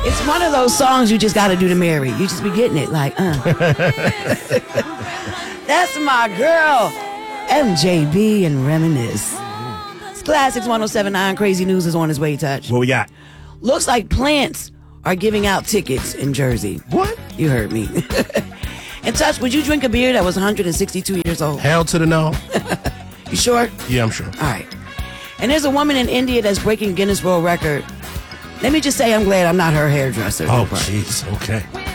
It's one of those songs you just got to do to Mary. You just be getting it like, That's my girl, MJB and Reminisce. It's Classics 107.9. Crazy News is on its way, Touch. What we got? Looks like Plants are giving out tickets in Jersey. What? You heard me. And Touch, would you drink a beer that was 162 years old? Hell to the no. You sure? Yeah, I'm sure. All right. And there's a woman in India that's breaking Guinness World Record. Let me just say I'm glad I'm not her hairdresser. Oh, jeez. Okay.